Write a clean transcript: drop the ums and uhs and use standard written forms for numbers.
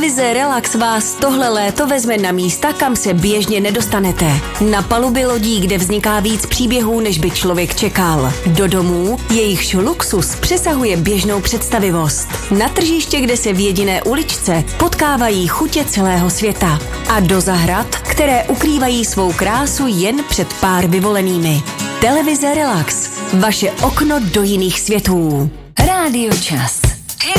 Televize Relax vás tohle léto vezme na místa, kam se běžně nedostanete. Na paluby lodí, kde vzniká víc příběhů, než by člověk čekal. Do domů, jejichž luxus přesahuje běžnou představivost. Na tržiště, kde se v jediné uličce potkávají chutě celého světa. A do zahrad, které ukrývají svou krásu jen před pár vyvolenými. Televize Relax. Vaše okno do jiných světů. Rádio Čas.